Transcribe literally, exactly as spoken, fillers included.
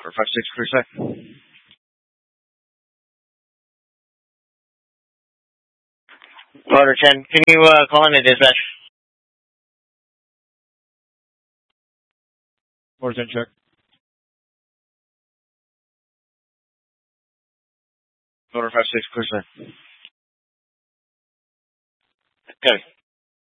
Motor five six, clear sec. Motor ten, can you uh, call in the dispatch? Motor ten, check. Motor five six, clear sec. Okay.